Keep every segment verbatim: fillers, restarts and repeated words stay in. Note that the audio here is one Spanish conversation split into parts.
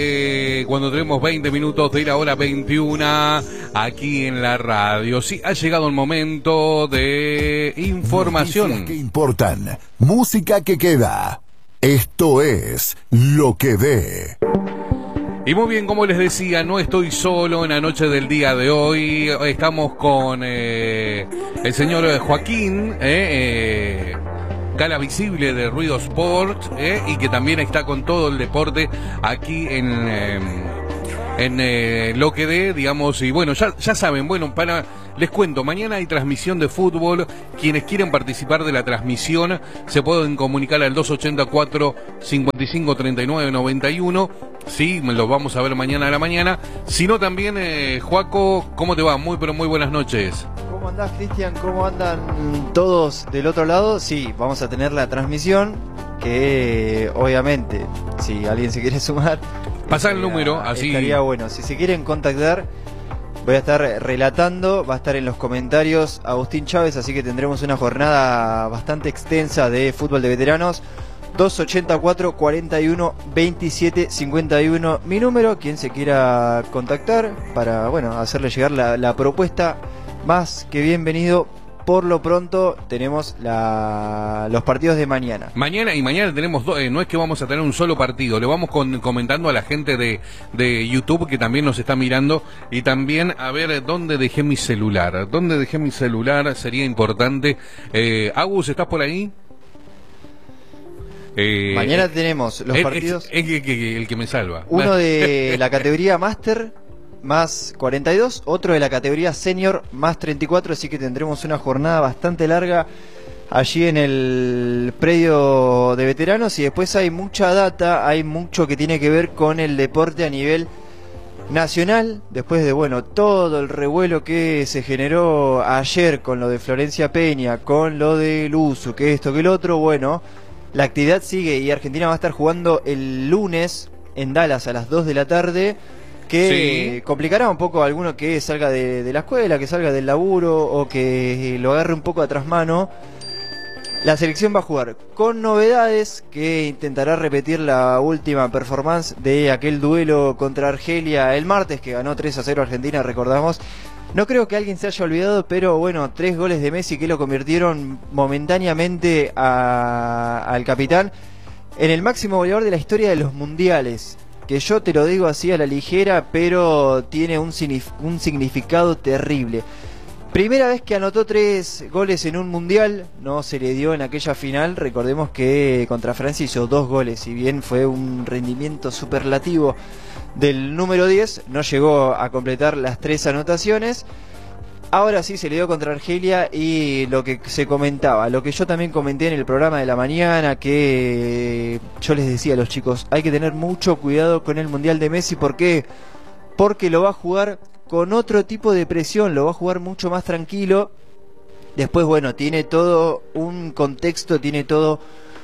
Eh, cuando tenemos veinte minutos de la hora veintiuna aquí en la radio. Sí, ha llegado el momento de información. Noticias que importan, música que queda. Esto es Lo que dé. Y muy bien, como les decía, no estoy solo en la noche del día de hoy. Estamos con eh, el señor Joaquín, eh, eh, Gala Visible de Ruido Sport, eh, y que también está con todo el deporte aquí en, eh, en eh, Lo que dé, digamos. Y bueno, ya, ya saben, bueno, para les cuento, mañana hay transmisión de fútbol. Quienes quieren participar de la transmisión se pueden comunicar al dos ochenta y cuatro, cincuenta y cinco, treinta y nueve, noventa y uno. Sí, lo vamos a ver mañana a la mañana. Si no, también, eh, Joaco, ¿cómo te va? Muy, pero muy buenas noches. ¿Cómo andás, Cristian? ¿Cómo andan todos del otro lado? Sí, vamos a tener la transmisión que, obviamente, si alguien se quiere sumar... Pasa estaría, el número, así... Estaría bueno. Si se quieren contactar, voy a estar relatando, va a estar en los comentarios Agustín Chávez, así que tendremos una jornada bastante extensa de fútbol de veteranos. dos ochenta y cuatro, cuarenta y uno, veintisiete, cincuenta y uno, mi número, quien se quiera contactar para, bueno, hacerle llegar la, la propuesta, más que bienvenido. Por lo pronto tenemos la, los partidos de mañana. Mañana y mañana tenemos dos, eh, no es que vamos a tener un solo partido, le vamos con, comentando a la gente de, de YouTube que también nos está mirando, y también a ver dónde dejé mi celular, dónde dejé mi celular, sería importante. eh, Agus, ¿estás por ahí? Eh, Mañana tenemos los es, partidos. Es, es, es, es el que me salva. Uno de la categoría Master más cuarenta y dos, otro de la categoría Senior más treinta y cuatro, así que tendremos una jornada bastante larga allí en el predio de veteranos. Y después hay mucha data, hay mucho que tiene que ver con el deporte a nivel nacional, después de, bueno, todo el revuelo que se generó ayer con lo de Florencia Peña, con lo de Luzu, que esto, que el otro. Bueno, la actividad sigue y Argentina va a estar jugando el lunes en Dallas a las dos de la tarde, que sí complicará un poco a alguno que salga de, de la escuela, que salga del laburo o que lo agarre un poco a trasmano. La selección va a jugar con novedades, que intentará repetir la última performance de aquel duelo contra Argelia el martes, que ganó tres a cero Argentina, recordamos. No creo que alguien se haya olvidado, pero bueno, tres goles de Messi que lo convirtieron momentáneamente a, al capitán en el máximo goleador de la historia de los mundiales. Que yo te lo digo así a la ligera, pero tiene un, un significado terrible. Primera vez que anotó tres goles en un mundial, no se le dio en aquella final. Recordemos que contra Francia hizo dos goles, si bien fue un rendimiento superlativo del número diez, no llegó a completar las tres anotaciones. Ahora sí se le dio contra Argelia, y lo que se comentaba, lo que yo también comenté en el programa de la mañana, que yo les decía a los chicos, hay que tener mucho cuidado con el Mundial de Messi. ¿Por qué? Porque lo va a jugar con otro tipo de presión, lo va a jugar mucho más tranquilo. Después, bueno, tiene todo un contexto, tiene todo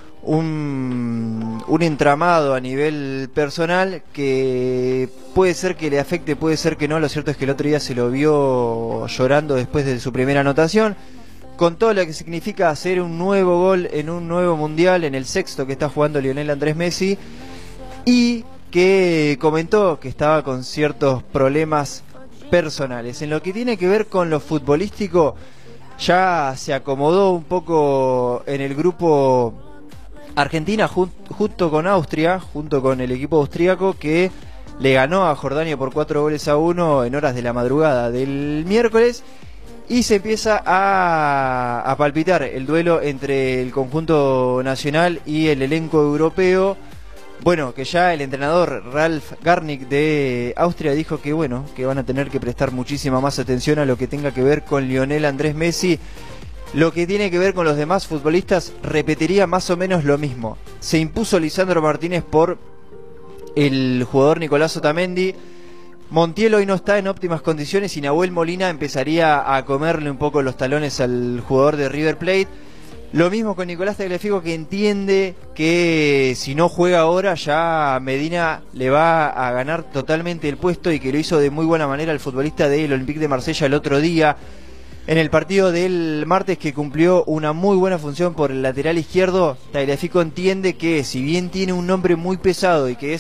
un, un entramado a nivel personal que puede ser que le afecte, puede ser que no. Lo cierto es que el otro día se lo vio llorando después de su primera anotación, con todo lo que significa hacer un nuevo gol en un nuevo mundial, en el sexto que está jugando Lionel Andrés Messi, y que comentó que estaba con ciertos problemas personales. En lo que tiene que ver con lo futbolístico, ya se acomodó un poco en el grupo Argentina jun junto con Austria, junto con el equipo austríaco, que le ganó a Jordania por cuatro goles a uno en horas de la madrugada del miércoles, y se empieza a, a palpitar el duelo entre el conjunto nacional y el elenco europeo. Bueno, que ya el entrenador Ralf Rangnick de Austria dijo que, bueno, que van a tener que prestar muchísima más atención a lo que tenga que ver con Lionel Andrés Messi. Lo que tiene que ver con los demás futbolistas, repetiría más o menos lo mismo. Se impuso Lisandro Martínez por el jugador Nicolás Otamendi. Montiel hoy no está en óptimas condiciones y Nahuel Molina empezaría a comerle un poco los talones al jugador de River Plate. Lo mismo con Nicolás Tagliafico, que entiende que si no juega ahora ya Medina le va a ganar totalmente el puesto, y que lo hizo de muy buena manera el futbolista del Olympique de Marsella el otro día en el partido del martes, que cumplió una muy buena función por el lateral izquierdo. Tagliafico entiende que si bien tiene un nombre muy pesado y que es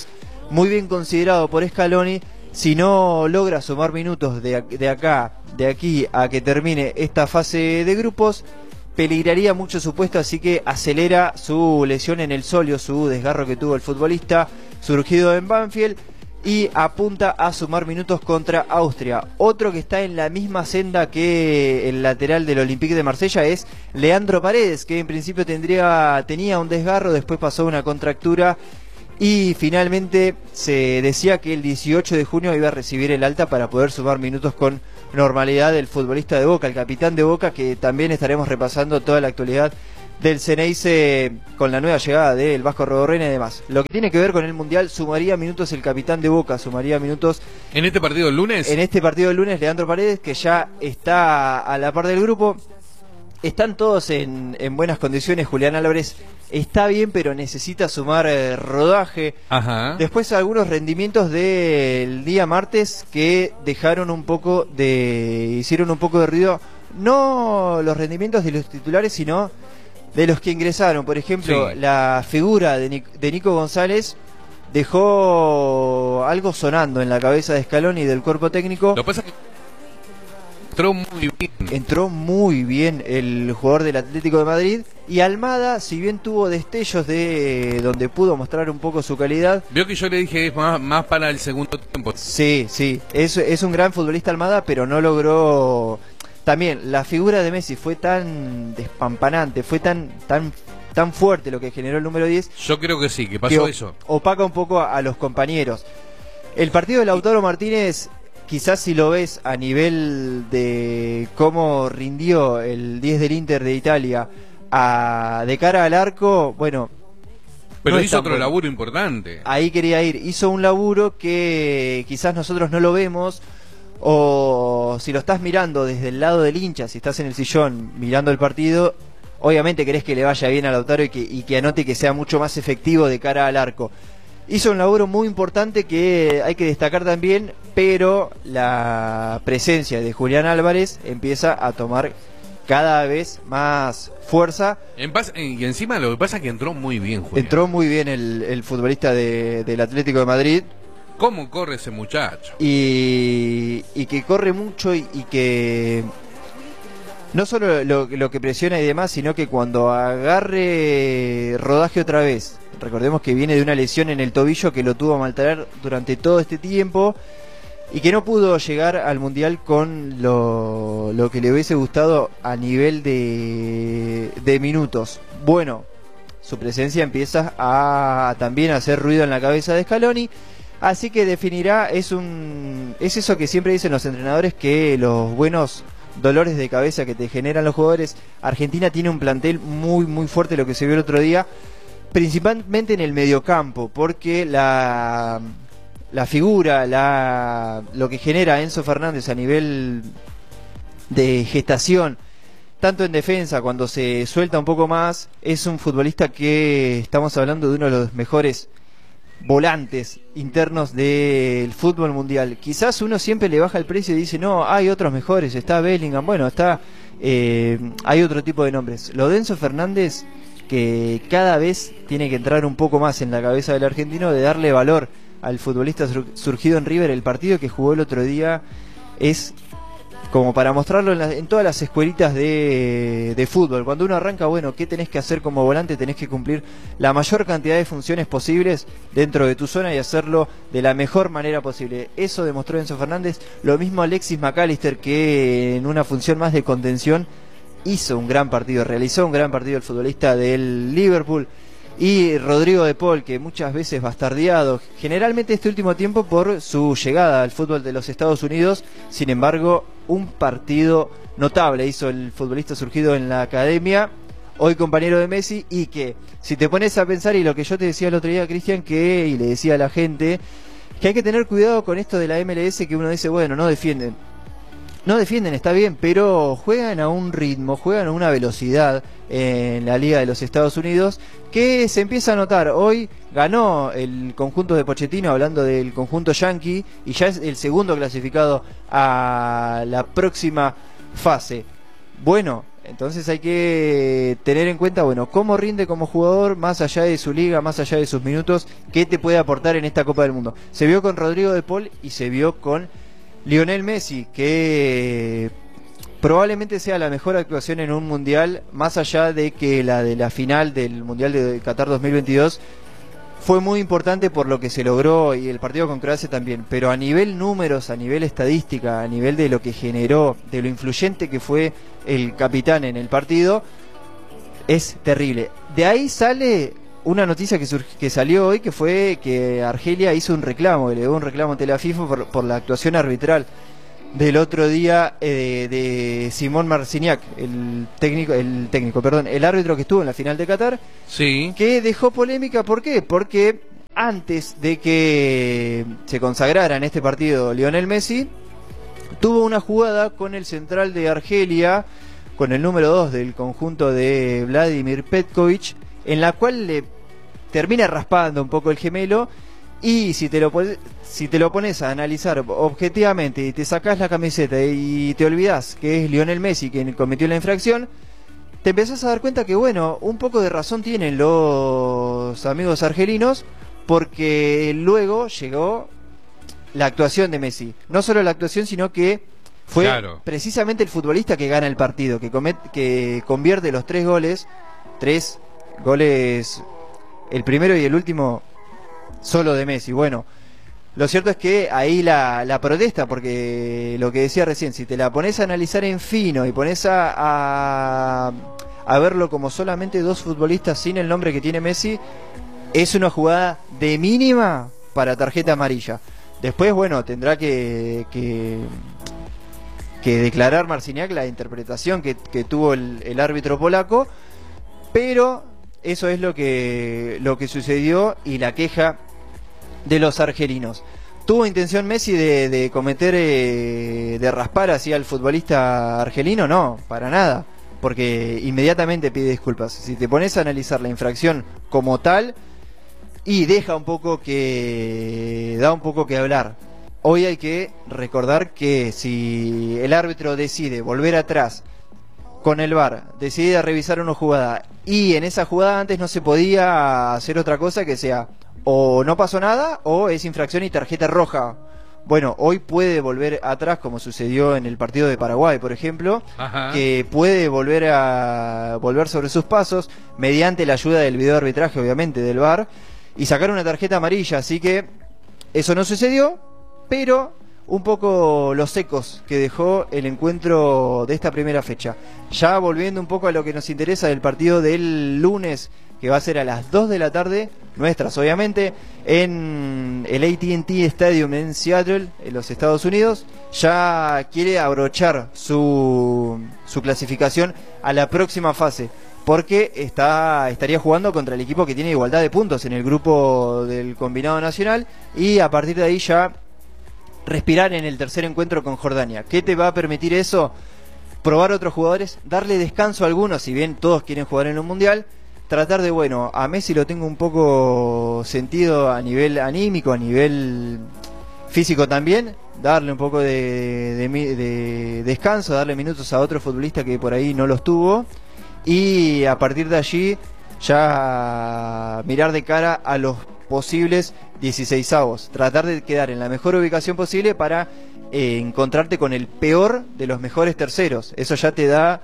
muy bien considerado por Scaloni. Si no logra sumar minutos de, de acá, de aquí a que termine esta fase de grupos, peligraría mucho su puesto, así que acelera su lesión en el solio, su desgarro que tuvo el futbolista surgido en Banfield, y apunta a sumar minutos contra Austria. Otro que está en la misma senda que el lateral del Olympique de Marsella es Leandro Paredes, que en principio tendría, tenía un desgarro, después pasó una contractura y finalmente se decía que el dieciocho de junio iba a recibir el alta para poder sumar minutos con normalidad. El futbolista de Boca, el capitán de Boca, que también estaremos repasando toda la actualidad del Ceneice con la nueva llegada del Vasco Rodorrena y demás. Lo que tiene que ver con el Mundial, sumaría minutos el capitán de Boca, sumaría minutos en este partido del lunes. En este partido del lunes, Leandro Paredes, que ya está a la par del grupo. Están todos en, en buenas condiciones. Julián Álvarez está bien, pero necesita sumar eh, rodaje. Ajá. Después algunos rendimientos del día martes que dejaron un poco de... hicieron un poco de ruido. No los rendimientos de los titulares, sino de los que ingresaron. Por ejemplo, sí. La figura de, Nic- de Nico González dejó algo sonando en la cabeza de Scaloni y del cuerpo técnico. Lo que pasa es que entró muy bien. Entró muy bien el jugador del Atlético de Madrid. Y Almada, si bien tuvo destellos de donde pudo mostrar un poco su calidad. Veo que yo le dije es más, más para el segundo tiempo. Sí, sí, es, es un gran futbolista Almada, pero no logró. También la figura de Messi fue tan despampanante, fue tan tan tan fuerte lo que generó el número diez. Yo creo que sí, que pasó que eso. Opaca un poco a, a los compañeros. El partido de Lautaro Martínez, quizás si lo ves a nivel de cómo rindió el diez del Inter de Italia a, de cara al arco, bueno... Pero no hizo otro bueno. laburo importante. Ahí quería ir, hizo un laburo que quizás nosotros no lo vemos, o si lo estás mirando desde el lado del hincha, si estás en el sillón mirando el partido, obviamente querés que le vaya bien a Lautaro y que, y que anote, que sea mucho más efectivo de cara al arco. Hizo un laburo muy importante que hay que destacar también, pero la presencia de Julián Álvarez empieza a tomar cada vez más fuerza. En pas- y encima lo que pasa es que entró muy bien, Julián. Entró muy bien el, el futbolista de, del Atlético de Madrid. ¿Cómo corre ese muchacho? Y, y que corre mucho y, y que no solo lo, lo que presiona y demás, sino que cuando agarre rodaje otra vez, recordemos que viene de una lesión en el tobillo que lo tuvo a maltraer durante todo este tiempo y que no pudo llegar al Mundial con lo, lo que le hubiese gustado a nivel de, de minutos. Bueno, su presencia empieza a también a hacer ruido en la cabeza de Scaloni. Así que definirá, es un es eso que siempre dicen los entrenadores, que los buenos dolores de cabeza que te generan los jugadores. Argentina tiene un plantel muy muy fuerte, lo que se vio el otro día, principalmente en el mediocampo, porque la la figura, la lo que genera Enzo Fernández a nivel de gestación, tanto en defensa, cuando se suelta un poco más, es un futbolista que estamos hablando de uno de los mejores volantes internos del fútbol mundial. Quizás uno siempre le baja el precio y dice, no, hay otros mejores, está Bellingham, bueno, está eh, hay otro tipo de nombres. Lo de Enzo Fernández, que cada vez tiene que entrar un poco más en la cabeza del argentino, de darle valor al futbolista sur- surgido en River. El partido que jugó el otro día es como para mostrarlo en, la, en todas las escuelitas de, de fútbol. Cuando uno arranca, bueno, ¿qué tenés que hacer como volante? Tenés que cumplir la mayor cantidad de funciones posibles dentro de tu zona y hacerlo de la mejor manera posible. Eso demostró Enzo Fernández. Lo mismo Alexis McAllister, que en una función más de contención hizo un gran partido, realizó un gran partido el futbolista del Liverpool. Y Rodrigo de Paul, que muchas veces bastardeado, generalmente este último tiempo por su llegada al fútbol de los Estados Unidos. Sin embargo, un partido notable hizo el futbolista surgido en la academia, hoy compañero de Messi, y que si te pones a pensar, y lo que yo te decía el otro día, Cristian, que y le decía a la gente, que hay que tener cuidado con esto de la M L S, que uno dice, bueno, no defienden. No defienden, está bien, pero juegan a un ritmo, juegan a una velocidad en la Liga de los Estados Unidos que se empieza a notar. Hoy ganó el conjunto de Pochettino, hablando del conjunto yankee, y ya es el segundo clasificado a la próxima fase. Bueno, Entonces hay que tener en cuenta, bueno, cómo rinde como jugador, más allá de su liga, más allá de sus minutos, qué te puede aportar en esta Copa del Mundo. Se vio con Rodrigo de Paul y se vio con Lionel Messi, que probablemente sea la mejor actuación en un mundial, más allá de que la de la final del Mundial de Qatar dos mil veintidós fue muy importante por lo que se logró, y el partido con Croacia también, pero a nivel números, a nivel estadística, a nivel de lo que generó, de lo influyente que fue el capitán en el partido, es terrible. De ahí sale una noticia que, que salió hoy, que fue que Argelia hizo un reclamo, le dio un reclamo ante la FIFA por, por la actuación arbitral del otro día eh, de Simón Marciniak, el técnico, el técnico, perdón, el árbitro que estuvo en la final de Qatar, sí, que dejó polémica. ¿Por qué? Porque antes de que se consagrara en este partido Lionel Messi, tuvo una jugada con el central de Argelia, con el número dos del conjunto de Vladimir Petkovic, en la cual le termina raspando un poco el gemelo. Y si te lo si te lo pones a analizar objetivamente y te sacás la camiseta y te olvidás que es Lionel Messi quien cometió la infracción, te empezás a dar cuenta que, bueno, un poco de razón tienen los amigos argelinos, porque luego llegó la actuación de Messi. No solo la actuación, sino que fue claro, precisamente el futbolista que gana el partido, que, comet, que convierte los tres goles, tres goles, el primero y el último solo de Messi. Bueno, lo cierto es que ahí la, la protesta, porque lo que decía recién, si te la pones a analizar en fino y pones a, a, a verlo como solamente dos futbolistas sin el nombre que tiene Messi, es una jugada de mínima para tarjeta amarilla. Después, bueno, tendrá que, que, que declarar Marciniak la interpretación que, que tuvo el, el árbitro polaco, pero eso es lo que, lo que sucedió, y la queja de los argelinos. ¿Tuvo intención Messi de, de cometer, eh, de raspar así al futbolista argelino? No, para nada, porque inmediatamente pide disculpas. Si te pones a analizar la infracción como tal, y deja un poco que, da un poco que hablar. Hoy hay que recordar que si el árbitro decide volver atrás con el V A R, decide revisar una jugada, y en esa jugada antes no se podía hacer otra cosa que sea o no pasó nada o es infracción y tarjeta roja. Bueno, hoy puede volver atrás, como sucedió en el partido de Paraguay, por ejemplo. Ajá. Que puede volver a volver sobre sus pasos mediante la ayuda del video arbitraje, obviamente, del V A R, y sacar una tarjeta amarilla. Así que eso no sucedió, pero un poco los ecos que dejó el encuentro de esta primera fecha. Ya volviendo un poco a lo que nos interesa del partido del lunes, que va a ser a las dos de la tarde, nuestras obviamente, en el A T and T Stadium en Seattle, en los Estados Unidos. Ya quiere abrochar su, su clasificación a la próxima fase, porque está, estaría jugando contra el equipo que tiene igualdad de puntos en el grupo del combinado nacional, y a partir de ahí ya respirar en el tercer encuentro con Jordania. ¿Qué te va a permitir eso? Probar otros jugadores, darle descanso a algunos, si bien todos quieren jugar en un mundial. Tratar de, bueno, a Messi lo tengo un poco sentido a nivel anímico, a nivel físico también, darle un poco de, de, de descanso, darle minutos a otro futbolista que por ahí no los tuvo, y a partir de allí ya mirar de cara a los posibles dieciseisavos, tratar de quedar en la mejor ubicación posible para eh, encontrarte con el peor de los mejores terceros. Eso ya te da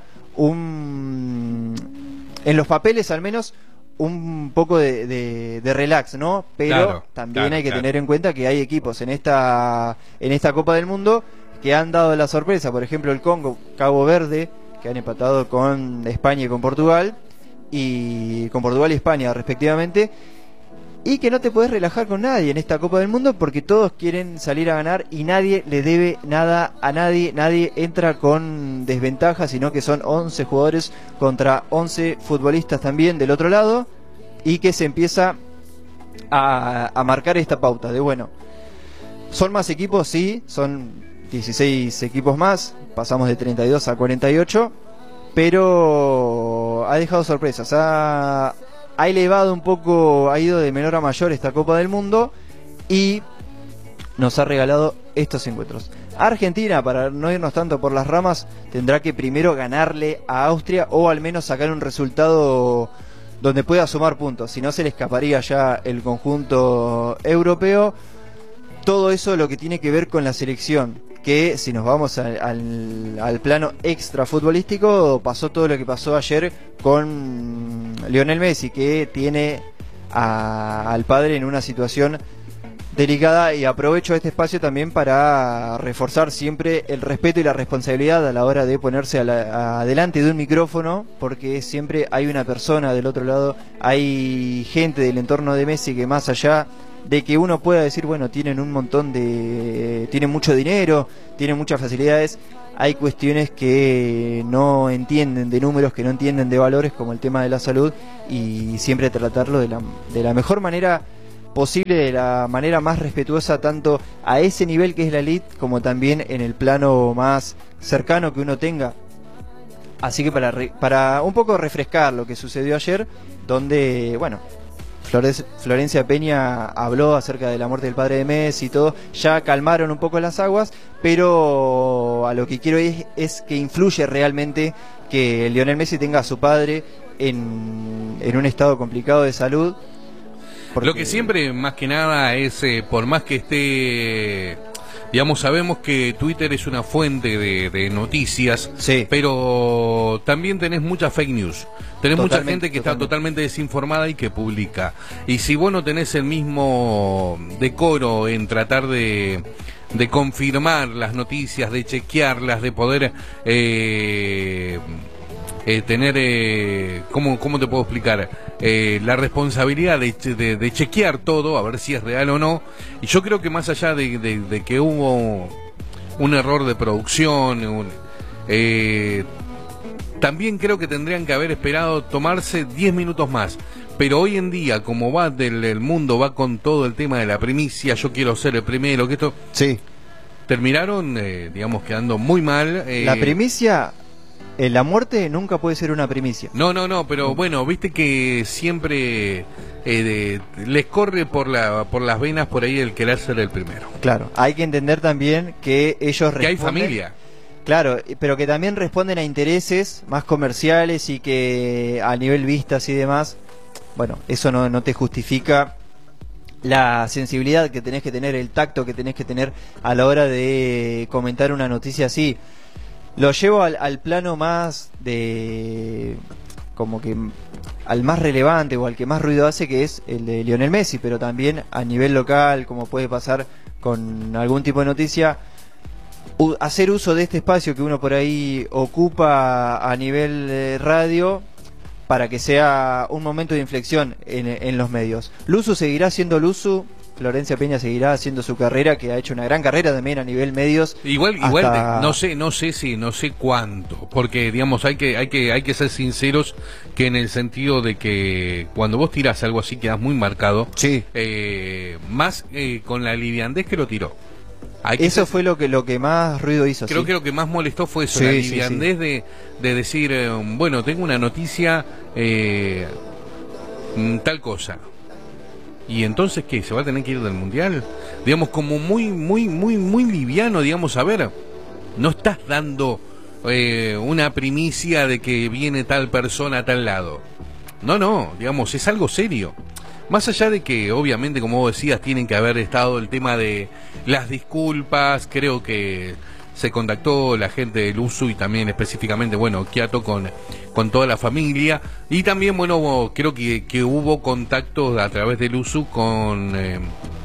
un, en los papeles al menos, un poco de, de, de relax, ¿no? Pero claro, también claro, hay que claro. tener en cuenta que hay equipos en esta en esta Copa del Mundo que han dado la sorpresa. Por ejemplo, el Congo, Cabo Verde, que han empatado con España y con Portugal, y con Portugal y España respectivamente, y que no te puedes relajar con nadie en esta Copa del Mundo, porque todos quieren salir a ganar y nadie le debe nada a nadie, nadie entra con desventaja, sino que son once jugadores contra once futbolistas también del otro lado, y que se empieza a, a marcar esta pauta de, bueno, son más equipos, sí, son dieciséis equipos más, pasamos de treinta y dos a cuarenta y ocho, pero ha dejado sorpresas, ha... ha elevado un poco, ha ido de menor a mayor esta Copa del Mundo, y nos ha regalado estos encuentros. Argentina, para no irnos tanto por las ramas, tendrá que primero ganarle a Austria o al menos sacar un resultado donde pueda sumar puntos, si no se le escaparía ya el conjunto europeo. Todo eso lo que tiene que ver con la selección, que si nos vamos al, al, al plano extra futbolístico, pasó todo lo que pasó ayer con Lionel Messi, que tiene a, al padre en una situación delicada, y aprovecho este espacio también para reforzar siempre el respeto y la responsabilidad a la hora de ponerse a la, a delante de un micrófono, porque siempre hay una persona del otro lado, hay gente del entorno de Messi que, más allá de que uno pueda decir, bueno, tienen un montón de... tienen mucho dinero, tienen muchas facilidades, hay cuestiones que no entienden de números, que no entienden de valores, como el tema de la salud, y siempre tratarlo de la, de la mejor manera posible, de la manera más respetuosa, tanto a ese nivel que es la elite, como también en el plano más cercano que uno tenga. Así que para, re, para un poco refrescar lo que sucedió ayer, donde, bueno, Flores, Florencia Peña habló acerca de la muerte del padre de Messi y todo, ya calmaron un poco las aguas, pero a lo que quiero es, es que influye realmente que Lionel Messi tenga a su padre en, en un estado complicado de salud. Porque... Lo que siempre, más que nada, es, eh, por más que esté, digamos, sabemos que Twitter es una fuente de, de noticias, sí, pero también tenés mucha fake news. Tenés totalmente, mucha gente que totalmente. está totalmente desinformada y que publica. Y si vos no tenés el mismo decoro en tratar de, de confirmar las noticias, de chequearlas, de poder... Eh, Eh, tener, eh, ¿cómo, ¿cómo te puedo explicar? Eh, la responsabilidad de, de, de chequear todo, a ver si es real o no. Y yo creo que más allá de, de, de que hubo un error de producción, un, eh, también creo que tendrían que haber esperado tomarse diez minutos más. Pero hoy en día, como va del el mundo, va con todo el tema de la primicia, yo quiero ser el primero, que esto... Sí. Terminaron, eh, digamos, quedando muy mal. Eh, la primicia... Eh, la muerte nunca puede ser una primicia. No, no, no, pero bueno, viste que siempre eh, de, les corre por la por las venas por ahí el querer ser el primero. Claro, hay que entender también que ellos responden... Que hay familia. Claro, pero que también responden a intereses más comerciales y que a nivel vistas y demás, bueno, eso no, no te justifica la sensibilidad que tenés que tener, el tacto que tenés que tener a la hora de comentar una noticia así. Lo llevo al, al plano más de... como que al más relevante o al que más ruido hace, que es el de Lionel Messi, pero también a nivel local, como puede pasar con algún tipo de noticia, u- hacer uso de este espacio que uno por ahí ocupa a nivel eh, radio, para que sea un momento de inflexión en, en los medios. Luzu seguirá siendo Luzu, Florencia Peña seguirá haciendo su carrera, que ha hecho una gran carrera también a nivel medios. Igual, hasta... igual, de, no sé, no sé si, no sé cuánto, porque digamos hay que, hay que, hay que ser sinceros, que en el sentido de que cuando vos tirás algo así quedás muy marcado. Sí. Eh, más eh, con la liviandez que lo tiró. Hay que eso ser... fue lo que lo que más ruido hizo. Creo ¿sí? que lo que más molestó fue eso, sí, la sí, liviandez sí. de, de decir, eh, bueno, tengo una noticia, eh, tal cosa. ¿Y entonces qué? ¿Se va a tener que ir del mundial? Digamos, como muy, muy, muy, muy liviano, digamos, a ver, no estás dando eh, una primicia de que viene tal persona a tal lado. No, no, digamos, es algo serio. Más allá de que, obviamente, como vos decías, tienen que haber estado el tema de las disculpas, creo que se contactó la gente del U S U y también específicamente, bueno, Quiato con, con toda la familia, y también, bueno, creo que, que hubo contactos a través del U S U con eh,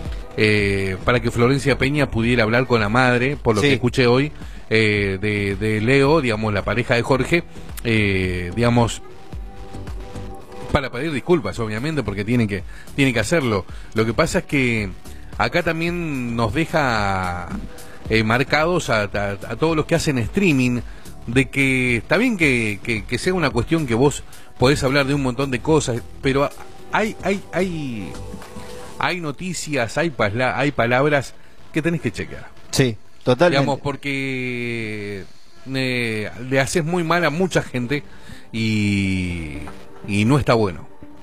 eh, para que Florencia Peña pudiera hablar con la madre, por lo sí. que escuché hoy, eh, de, de Leo, digamos, la pareja de Jorge, eh, digamos, para pedir disculpas, obviamente, porque tienen que, tienen que hacerlo. Lo que pasa es que acá también nos deja eh, marcados a, a, a todos los que hacen streaming, de que está bien que, que, que sea una cuestión que vos podés hablar de un montón de cosas, pero hay, hay, hay, hay noticias, hay, pala, hay palabras que tenés que chequear. Sí, totalmente. Digamos, porque eh, le haces muy mal a mucha gente y... y no está bueno.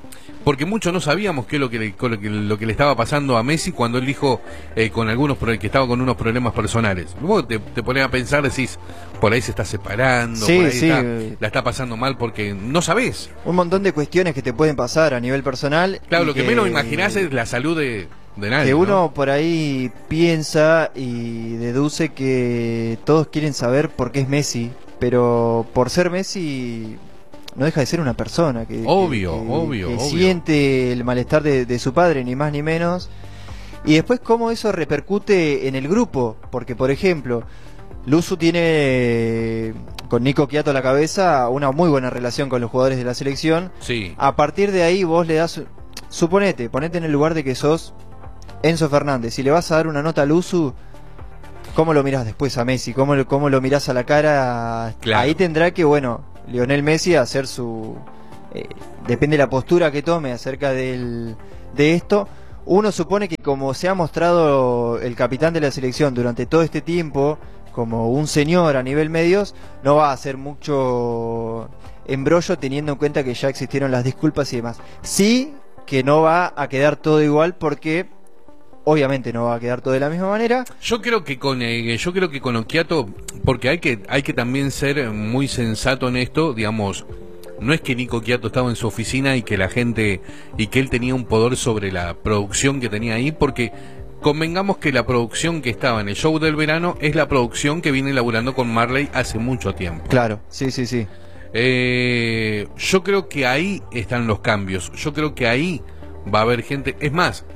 porque muchos no sabíamos qué es lo que le, lo que, lo que le estaba pasando a Messi cuando él dijo eh, con algunos pro- que estaba con unos problemas personales. Vos te, te pones a pensar, decís, por ahí se está separando, Sí, por ahí sí. está, la está pasando mal porque no sabés. Un montón de cuestiones que te pueden pasar a nivel personal. Claro, y lo que, menos imaginás es la salud de, de nadie. Que uno ¿no? por ahí piensa y deduce que todos quieren saber por qué es Messi, pero por ser Messi no deja de ser una persona que, Obvio, que- que- obvio, que obvio. siente el malestar de, de su padre, ni más ni menos. Y después cómo eso repercute en el grupo, porque por ejemplo, Luzu tiene con Nico Quiato a la cabeza una muy buena relación con los jugadores de la selección. Sí. A partir de ahí vos le das, suponete, ponete en el lugar de que sos Enzo Fernández, si le vas a dar una nota a Luzu, ¿cómo lo mirás después a Messi? ¿Cómo, lo- cómo lo mirás a la cara? Claro. Ahí tendrá que, bueno, Lionel Messi hacer su... eh, depende de la postura que tome acerca del, de esto. Uno supone que como se ha mostrado el capitán de la selección durante todo este tiempo, como un señor a nivel medios, no va a hacer mucho embrollo teniendo en cuenta que ya existieron las disculpas y demás. Sí que no va a quedar todo igual porque obviamente no va a quedar todo de la misma manera. Yo creo que con eh, yo creo que con Occhiato, porque hay que hay que también ser muy sensato en esto, digamos, no es que Nico Occhiato estaba en su oficina y que la gente y que él tenía un poder sobre la producción que tenía ahí, porque convengamos que la producción que estaba en el show del verano es la producción que viene laburando con Marley hace mucho tiempo. Claro, sí, sí, sí. Eh, yo creo que ahí están los cambios. Yo creo que ahí va a haber gente. Es más,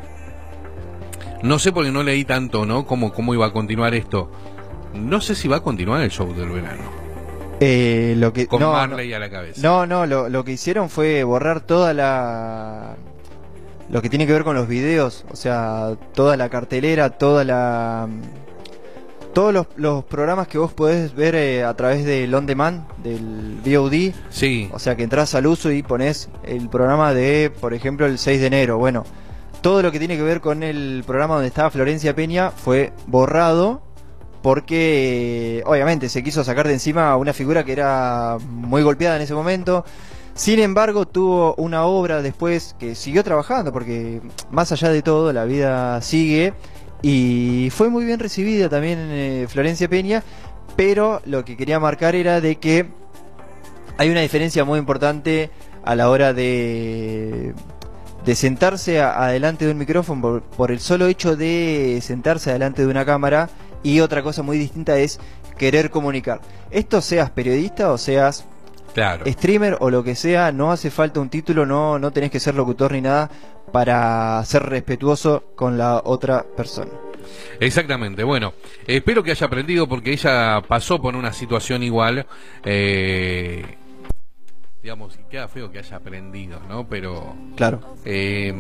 no sé porque no leí tanto, ¿no? Cómo, cómo iba a continuar esto. No sé si va a continuar el show del verano. Eh, lo que, Con no, Marley a la cabeza. No, no, lo, lo que hicieron fue borrar toda la... Lo que tiene que ver con los videos, o sea, toda la cartelera, toda la... Todos los, los programas que vos podés ver eh, a través del On Demand, del V O D. Sí. O sea, que entras al uso y pones el programa de, por ejemplo, el seis de enero. Bueno, todo lo que tiene que ver con el programa donde estaba Florencia Peña fue borrado porque, eh, obviamente, se quiso sacar de encima a una figura que era muy golpeada en ese momento. Sin embargo, tuvo una obra después que siguió trabajando, porque más allá de todo, la vida sigue. Y fue muy bien recibida también eh, Florencia Peña, pero lo que quería marcar era de que hay una diferencia muy importante a la hora de, de sentarse a, adelante de un micrófono por, por el solo hecho de sentarse adelante de una cámara, y otra cosa muy distinta es querer comunicar. Esto seas periodista o seas Claro. streamer o lo que sea, no hace falta un título, no, no tenés que ser locutor ni nada para ser respetuoso con la otra persona. Exactamente, bueno, eh, espero que haya aprendido porque ella pasó por una situación igual, eh, digamos, y queda feo que haya aprendido, ¿no? Pero Claro, eh,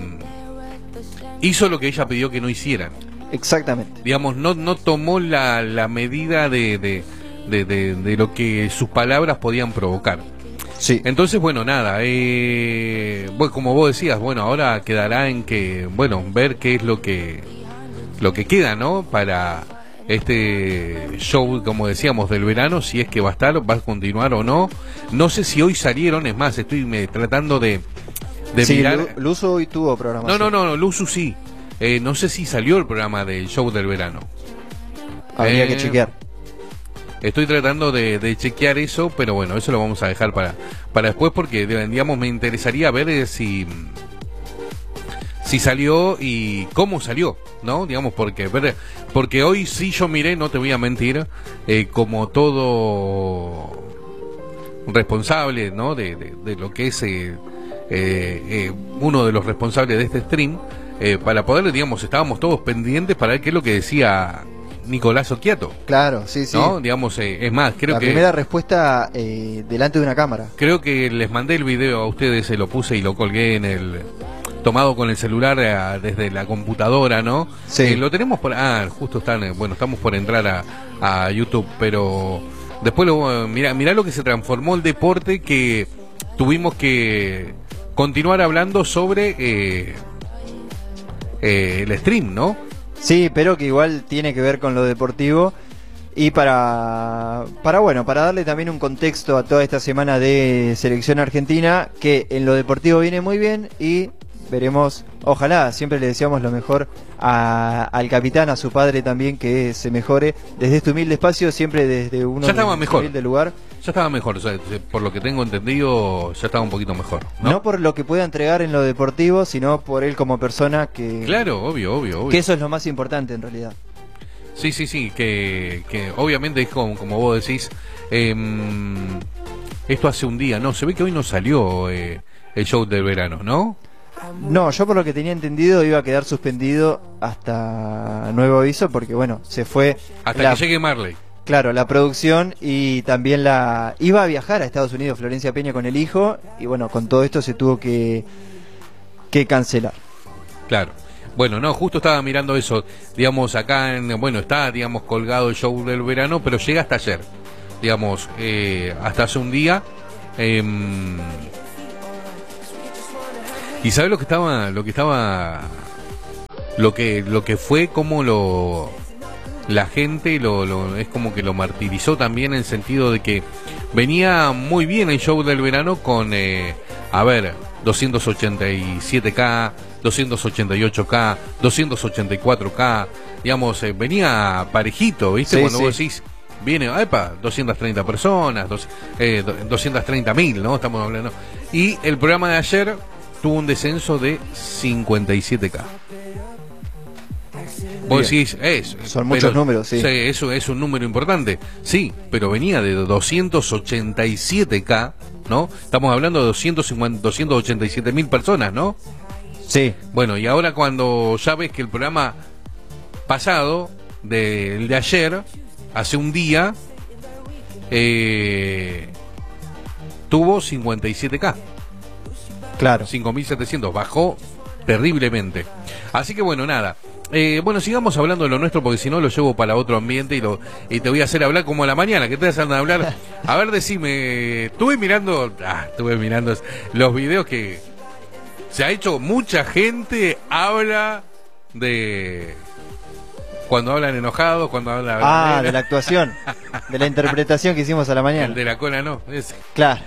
hizo lo que ella pidió que no hicieran, exactamente. digamos, no, no tomó la, la medida de, de, de, de, de lo que sus palabras podían provocar. Sí. Entonces, bueno, nada, eh, bueno, como vos decías, bueno, ahora quedará en que, bueno, ver qué es lo que lo que queda, ¿no? Para este show, como decíamos, del verano, si es que va a estar, va a continuar o no. No sé si hoy salieron, es más, estoy me, tratando de, de Sí, mirar. Lu- Luzo hoy tuvo programación. No, no, no, no, Luzu sí. Eh, no sé si salió el programa del show del verano. Habría Eh, que chequear. Estoy tratando de, de chequear eso, pero bueno, eso lo vamos a dejar para, para después porque, digamos, me interesaría ver eh, si si salió y cómo salió, ¿no? Digamos, porque ver, porque hoy sí yo miré, no te voy a mentir, eh, como todo responsable, ¿no? De, de, de lo que es eh, eh, eh, uno de los responsables de este stream, eh, para poder, digamos, estábamos todos pendientes para ver qué es lo que decía Nicolás Occhiato, Claro, sí, sí. ¿no? Digamos, eh, es más, creo la que primera respuesta eh, delante de una cámara. creo que les mandé el video a ustedes, se lo puse y lo colgué en el tomado con el celular eh, desde la computadora, ¿no? Sí. Eh, lo tenemos por ah, justo están, eh, bueno, estamos por entrar a, a YouTube, pero después lo eh, mira, mirá lo que se transformó el deporte, que tuvimos que continuar hablando sobre eh, eh, el stream, ¿no? Sí, pero que igual tiene que ver con lo deportivo. Y para, para bueno, para darle también un contexto a toda esta semana de selección argentina, que en lo deportivo viene muy bien y veremos, ojalá, siempre le deseamos lo mejor a, al capitán, a su padre también, que se mejore desde este humilde espacio, siempre desde un humilde lugar. Ya estaba mejor, o sea, por lo que tengo entendido, ya estaba un poquito mejor, ¿no? No por lo que pueda entregar en lo deportivo, sino por él como persona, que... Claro, obvio, obvio, obvio. Que eso es lo más importante en realidad. Sí, sí, sí, que, que obviamente es como, como vos decís, eh, esto hace un día, no, se ve que hoy no salió eh, el show del verano, ¿no? No, yo por lo que tenía entendido iba a quedar suspendido hasta nuevo aviso, porque bueno, se fue... Hasta la, que llegue Marley. Claro, la producción y también la... Iba a viajar a Estados Unidos Florencia Peña con el hijo, y bueno, con todo esto se tuvo que, que cancelar. Claro. Bueno, no, justo estaba mirando eso, digamos, acá, en, bueno, está, digamos, colgado el show del verano, pero llega hasta ayer, digamos, eh, hasta hace un día. Eh, y ¿sabes lo que estaba, lo que estaba, lo que, lo que fue, como lo, la gente, lo, lo, es como que lo martirizó también en el sentido de que venía muy bien el show del verano con, eh, a ver, doscientos ochenta y siete K, doscientos ochenta y ocho K, doscientos ochenta y cuatro K, digamos, eh, venía parejito, ¿viste? Sí, cuando sí. Vos decís, viene, epa, doscientas treinta personas, dos, eh, doscientas treinta mil, ¿no? Estamos hablando. Y el programa de ayer tuvo un descenso de cincuenta y siete K. Vos Bien. decís, es, son muchos pero, números, sí. Eso es un número importante, sí, pero venía de doscientos ochenta y siete K, ¿no? Estamos hablando de doscientos cincuenta, doscientas ochenta y siete mil personas, ¿no? Sí. Bueno, y ahora cuando ya ves que el programa pasado, de, el de ayer, hace un día, eh, tuvo cincuenta y siete K. Claro. cinco mil setecientos, bajó terriblemente. Así que bueno, nada. Eh, bueno, sigamos hablando de lo nuestro, porque si no lo llevo para otro ambiente y, lo, y te voy a hacer hablar como a la mañana, que te vas a hablar. A ver, decime, estuve mirando, ah, estuve mirando los videos que se ha hecho, mucha gente habla de cuando hablan enojados, cuando hablan... Ah, de la actuación, de la interpretación que hicimos a la mañana. El de la cola no, ese. Claro.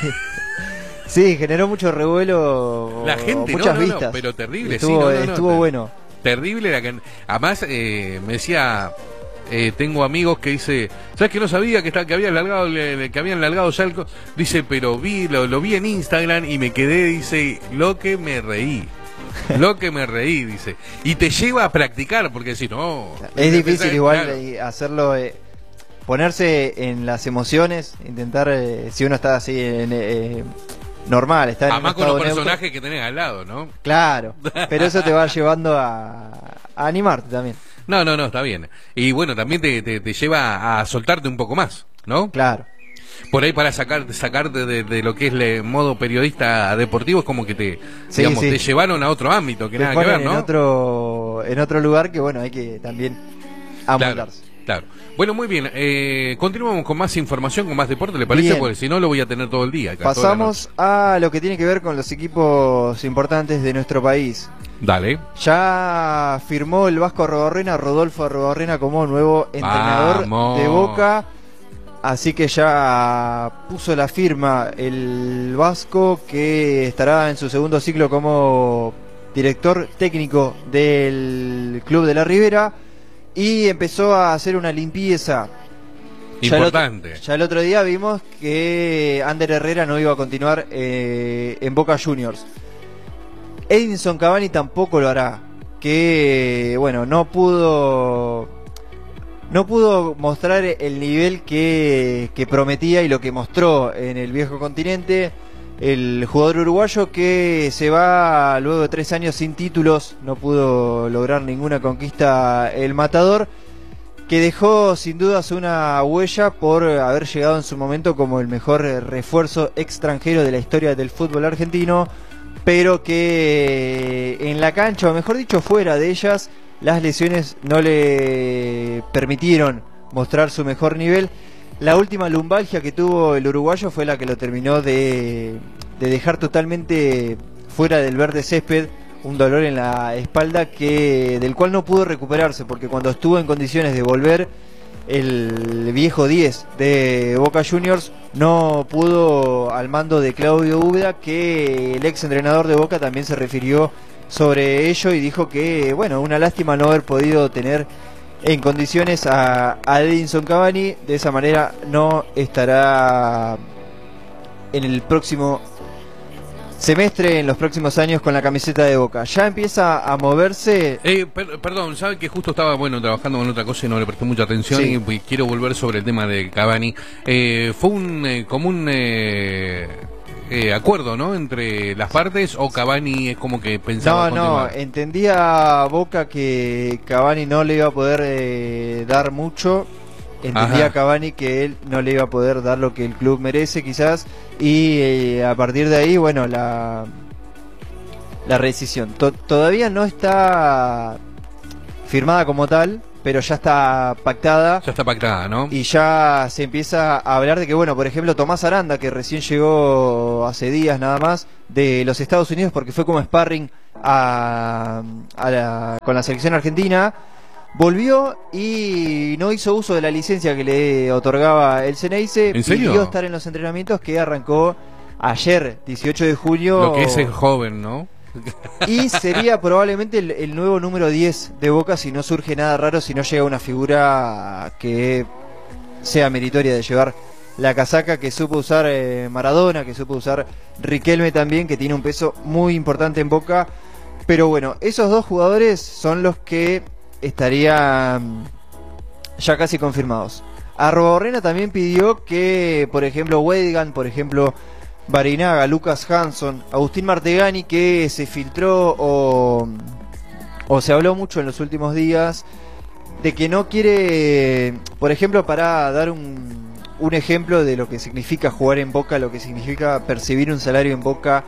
Sí, generó mucho revuelo, la gente, muchas no, no, vistas. No, pero terrible, estuvo, sí, no, no, estuvo no, bueno. Terrible la que, además eh, me decía, eh, tengo amigos que dice, ¿sabes que no sabía que, está, que habían largado que habían largado ya el, dice, pero vi lo, lo vi en Instagram y me quedé, dice, lo que me reí. Lo que me reí, dice. Y te lleva a practicar, porque si no... Es difícil igual claro. hacerlo, eh, ponerse en las emociones, intentar, eh, si uno está así en... Eh, normal, está en además con los personajes neutro. Que tenés al lado, ¿no? Claro, pero eso te va llevando a, a animarte también. No, no, no, está bien. Y bueno, también te, te, te lleva a soltarte un poco más, ¿no? Claro. Por ahí para sacar, sacarte de, de lo que es el modo periodista deportivo, es como que te, sí, digamos, sí. te llevaron a otro ámbito, que te nada que ver, ¿no? En otro, en otro lugar que bueno, hay que también amoldarse. Claro, claro. Bueno, muy bien. Eh, continuamos con más información, con más deporte, ¿le parece? Bien. Porque si no lo voy a tener todo el día. Acá, pasamos a lo que tiene que ver con los equipos importantes de nuestro país. Dale. Ya firmó el Vasco Arruabarrena, Rodolfo Arruabarrena, como nuevo entrenador Vamos. de Boca. Así que ya puso la firma el Vasco, que estará en su segundo ciclo como director técnico del Club de la Ribera. Y empezó a hacer una limpieza. Importante. Ya el otro, ya el otro día vimos que Ander Herrera no iba a continuar eh, en Boca Juniors. Edinson Cavani tampoco lo hará. Que, bueno, no pudo... No pudo mostrar el nivel que, que prometía y lo que mostró en el viejo continente. El jugador uruguayo que se va luego de tres años sin títulos, no pudo lograr ninguna conquista el matador, que dejó sin dudas una huella por haber llegado en su momento como el mejor refuerzo extranjero de la historia del fútbol argentino, pero que en la cancha, o mejor dicho fuera de ellas, las lesiones no le permitieron mostrar su mejor nivel. La última lumbalgia que tuvo el uruguayo fue la que lo terminó de, de dejar totalmente fuera del verde césped, un dolor en la espalda que del cual no pudo recuperarse, porque cuando estuvo en condiciones de volver el viejo diez de Boca Juniors, no pudo al mando de Claudio Úbeda, que el ex entrenador de Boca también se refirió sobre ello y dijo que, bueno, una lástima no haber podido tener en condiciones a, a Edinson Cavani. De esa manera no estará en el próximo semestre, en los próximos años, con la camiseta de Boca. Ya empieza a moverse. Eh, per, perdón, sabe que justo estaba bueno trabajando con otra cosa y no le presté mucha atención, sí. y, y quiero volver sobre el tema de Cavani. Eh, fue un eh, como un eh, eh, acuerdo, ¿no? Entre las partes, o Cavani es como que pensaba No, no, continuar? entendía Boca que Cavani no le iba a poder eh, dar mucho. Entendía Ajá. Cavani que él no le iba a poder dar lo que el club merece, quizás, y eh, a partir de ahí, bueno, la la rescisión to todavía no está firmada como tal, pero ya está pactada. Ya está pactada, ¿no? Y ya se empieza a hablar de que, bueno, por ejemplo, Tomás Aranda, que recién llegó hace días nada más de los Estados Unidos, porque fue como sparring a, a la, con la selección argentina, volvió y no hizo uso de la licencia que le otorgaba el Ceneice. ¿En serio? Pidió estar en los entrenamientos, que arrancó ayer, dieciocho de junio. Lo que es el joven, ¿no? Y sería probablemente el, el nuevo número diez de Boca, si no surge nada raro, si no llega una figura que sea meritoria de llevar la casaca que supo usar eh, Maradona, que supo usar Riquelme también, que tiene un peso muy importante en Boca. Pero bueno, esos dos jugadores son los que estarían ya casi confirmados. Arrobarrena también pidió que, por ejemplo, Weidgan, por ejemplo, Barinaga, Lucas Hanson, Agustín Martegani, que se filtró o, o se habló mucho en los últimos días de que no quiere, por ejemplo, para dar un, un ejemplo de lo que significa jugar en Boca, lo que significa percibir un salario en Boca,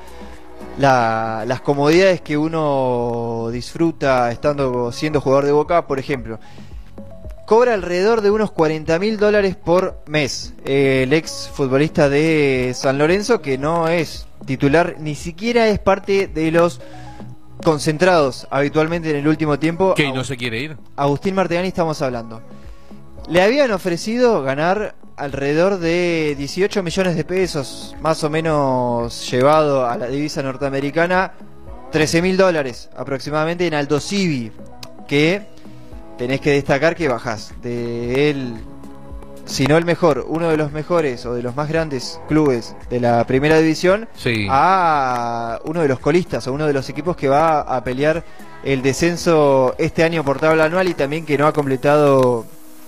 la, las comodidades que uno disfruta estando siendo jugador de Boca. Por ejemplo, cobra alrededor de unos cuarenta mil dólares por mes eh, el ex futbolista de San Lorenzo, que no es titular, ni siquiera es parte de los concentrados habitualmente en el último tiempo. ¿Qué? ¿No se quiere ir? Agustín Martegani estamos hablando. Le habían ofrecido ganar alrededor de dieciocho millones de pesos, más o menos llevado a la divisa norteamericana, trece mil dólares aproximadamente en Aldo Civi, que tenés que destacar que bajás de él, si no el mejor, uno de los mejores o de los más grandes clubes de la primera división, Sí. a uno de los colistas o uno de los equipos que va a pelear el descenso este año por tabla anual, y también que no ha completado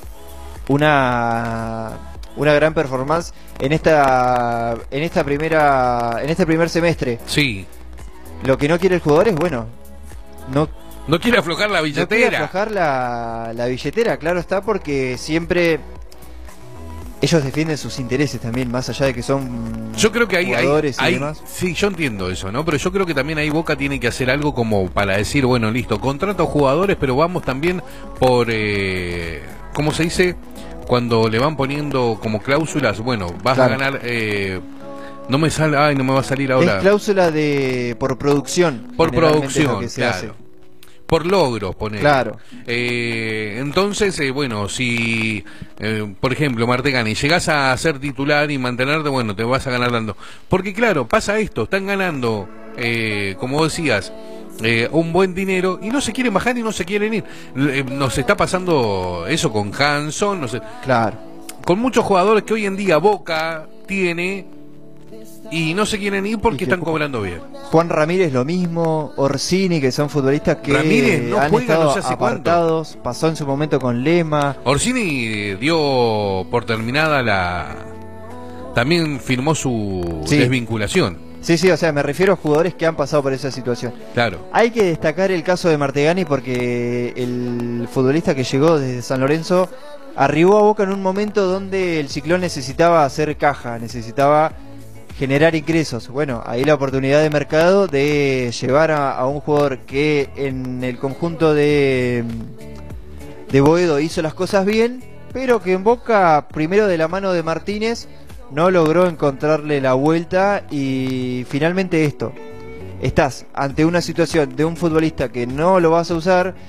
una una gran performance en esta en esta primera en este primer semestre. Sí. Lo que no quiere el jugador es, bueno, no No quiere aflojar la no quiere billetera. aflojar la, la billetera, claro está, porque siempre ellos defienden sus intereses también, más allá de que son Yo creo que ahí, ahí, jugadores y ahí- demás. sí, yo entiendo eso, ¿no? Pero yo creo que también ahí Boca tiene que hacer algo como para decir, bueno, listo, contrato jugadores, pero vamos también por, eh, ¿cómo se dice? Cuando le van poniendo como cláusulas, bueno, vas Claro. a ganar, eh, no me sale, ay, no me va a salir ahora. Es cláusula de por producción. Por generalmente es lo producción, que se claro. hace. Por logros, poner. Claro. Eh, entonces, eh, bueno, si, eh, por ejemplo, Martegani, llegás a ser titular y mantenerte, bueno, te vas a ganar dando. Porque, claro, pasa esto, están ganando, eh, como decías, eh, un buen dinero y no se quieren bajar y no se quieren ir. Eh, nos está pasando eso con Hanson, no sé, Claro. con muchos jugadores que hoy en día Boca tiene y no se quieren ir Y porque que- están cobrando bien. Juan Ramírez lo mismo, Orsini, que son futbolistas que Ramírez no han juega estado no sé hace cuánto. apartados, pasó en su momento con Lema. Orsini dio por terminada la... También firmó su Sí. desvinculación, Sí, sí, o sea, me refiero a jugadores que han pasado por esa situación. claro. Hay que destacar el caso de Martegani, porque el futbolista que llegó desde San Lorenzo arribó a Boca en un momento donde el Ciclón necesitaba hacer caja, necesitaba generar ingresos. Bueno, ahí la oportunidad de mercado de llevar a, a un jugador que en el conjunto de, de Boedo hizo las cosas bien, pero que en Boca, primero de la mano de Martínez, no logró encontrarle la vuelta, y finalmente esto. Estás ante una situación de un futbolista que no lo vas a usar,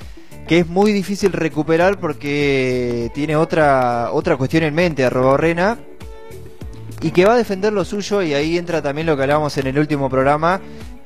que es muy difícil recuperar porque tiene otra otra cuestión en mente, Arrobarrena, y que va a defender lo suyo, y ahí entra también lo que hablábamos en el último programa,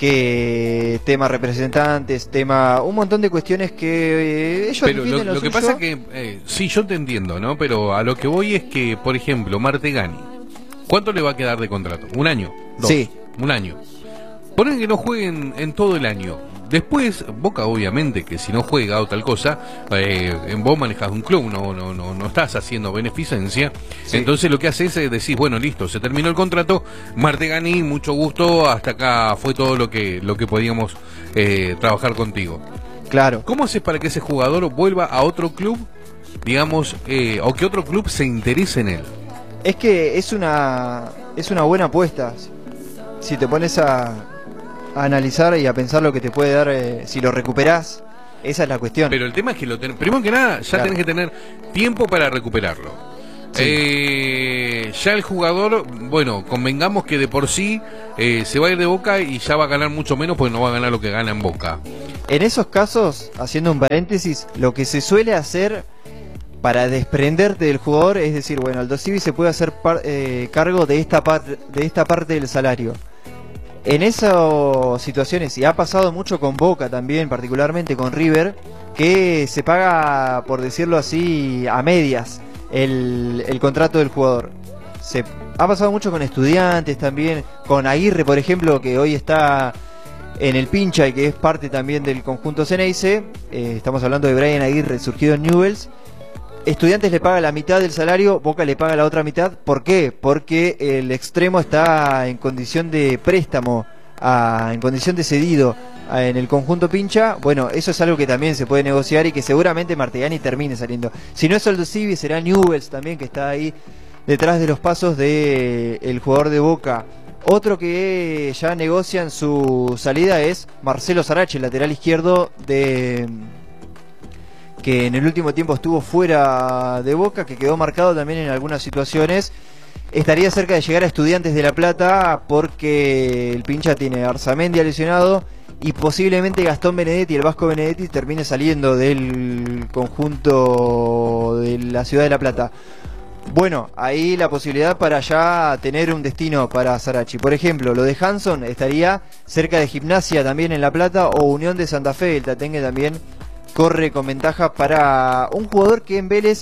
que tema representantes, tema un montón de cuestiones que eh, ellos pero defienden lo, lo, lo que suyo. pasa que eh, sí, yo te entiendo, ¿no? Pero a lo que voy es que, por ejemplo, Martegani, ¿cuánto le va a quedar de contrato? ¿Un año? ¿Dos? Sí. Un año. Ponen que no jueguen en todo el año. Después, Boca obviamente que si no juega o tal cosa, eh, en vos manejas un club, no no no no estás haciendo beneficencia, sí. Entonces lo que haces es decir, bueno, listo, se terminó el contrato, Martegani, mucho gusto, hasta acá fue todo lo que lo que podíamos eh, trabajar contigo. Claro. ¿Cómo haces para que ese jugador vuelva a otro club, digamos, eh, o que otro club se interese en él? Es que es una es una buena apuesta. Si te pones a a analizar y a pensar lo que te puede dar eh, si lo recuperás, esa es la cuestión. Pero el tema es que lo ten... primero que nada ya claro. tenés que tener tiempo para recuperarlo. Sí. Eh, ya el jugador, bueno, convengamos que de por sí eh, se va a ir de Boca y ya va a ganar mucho menos porque no va a ganar lo que gana en Boca. En esos casos, haciendo un paréntesis, lo que se suele hacer para desprenderte del jugador es decir, bueno, Aldo Civi se puede hacer par eh, cargo de esta, par de esta parte del salario. En esas situaciones, y ha pasado mucho con Boca también, particularmente con River, que se paga, por decirlo así, a medias el, el contrato del jugador. Se ha pasado mucho con Estudiantes también, con Aguirre, por ejemplo, que hoy está en el Pincha y que es parte también del conjunto Ceneice. Eh, estamos hablando de Brian Aguirre, surgido en Newell's. Estudiantes le paga la mitad del salario, Boca le paga la otra mitad. ¿Por qué? Porque el extremo está en condición de préstamo, a, en condición de cedido a, en el conjunto Pincha. Bueno, eso es algo que también se puede negociar y que seguramente Martegani termine saliendo. Si no es Aldo Civi, será Newell's también, que está ahí detrás de los pasos del de jugador de Boca. Otro que ya negocian su salida es Marcelo Sarache, el lateral izquierdo de... que en el último tiempo estuvo fuera de Boca, que quedó marcado también en algunas situaciones. Estaría cerca de llegar a Estudiantes de La Plata porque el Pincha tiene a Arzamendi lesionado y posiblemente Gastón Benedetti, el Vasco Benedetti, termine saliendo del conjunto de la ciudad de La Plata. Bueno, ahí la posibilidad para ya tener un destino para Sarachi. Por ejemplo, lo de Hanson estaría cerca de Gimnasia también en La Plata o Unión de Santa Fe, el Tatengue también corre con ventaja para un jugador que en Vélez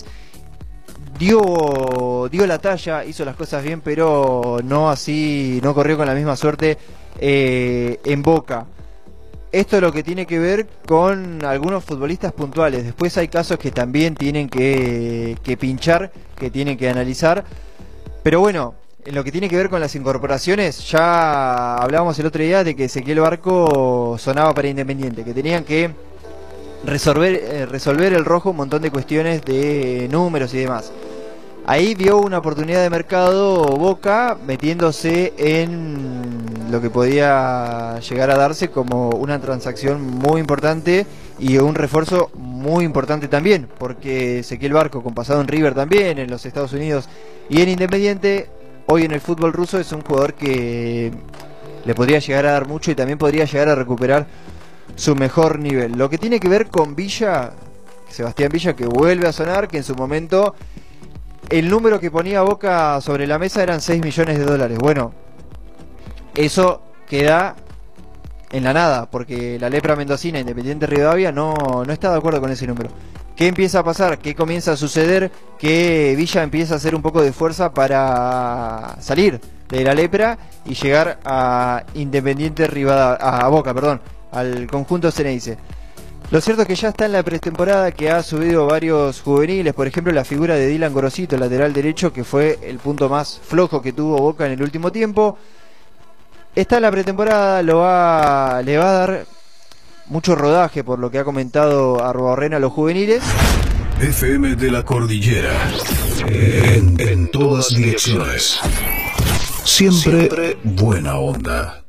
dio dio la talla, hizo las cosas bien, pero no así, no corrió con la misma suerte eh, en Boca. Esto es lo que tiene que ver con algunos futbolistas puntuales. Después hay casos que también tienen que, que pinchar, que tienen que analizar. Pero bueno, en lo que tiene que ver con las incorporaciones, ya hablábamos el otro día de que Ezequiel Barco sonaba para Independiente, que tenían que resolver, eh, resolver el rojo un montón de cuestiones de números y demás. Ahí vio una oportunidad de mercado Boca metiéndose en lo que podía llegar a darse como una transacción muy importante y un refuerzo muy importante también, porque Ezequiel Barco, con pasado en River también, en los Estados Unidos y en Independiente, hoy en el fútbol ruso es un jugador que le podría llegar a dar mucho y también podría llegar a recuperar su mejor nivel. Lo que tiene que ver con Villa, Sebastián Villa, que vuelve a sonar, que en su momento el número que ponía Boca sobre la mesa eran seis millones de dólares. Bueno, eso queda en la nada, porque la lepra mendocina, Independiente Rivadavia, no, no está de acuerdo con ese número. ¿Qué empieza a pasar? ¿Qué comienza a suceder? Que Villa empieza a hacer un poco de fuerza para salir de la lepra y llegar a Independiente Rivadavia, a Boca, perdón, al conjunto Ceneice. Lo cierto es que ya está en la pretemporada, que ha subido varios juveniles, por ejemplo la figura de Dylan Gorosito, lateral derecho, que fue el punto más flojo que tuvo Boca en el último tiempo. Está en la pretemporada, lo va, le va a dar mucho rodaje por lo que ha comentado Arrobarrena a los juveniles. F M de la Cordillera, en, en todas direcciones. Siempre buena onda.